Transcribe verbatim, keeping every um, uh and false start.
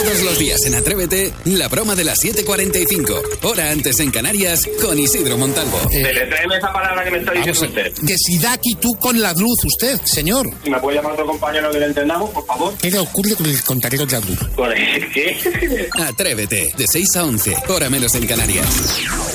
Todos los días en Atrévete, la broma de las siete cuarenta y cinco, hora antes en Canarias, con Isidro Montalvo. Eh, Deletréeme esa palabra que me está diciendo usted. Que si da aquí tú con la luz, usted, señor. Si me puede llamar otro compañero que le entendamos, por favor. ¿Qué le ocurre con el contadero de la luz? ¿Con el qué? Atrévete, de seis a once, hora menos en Canarias.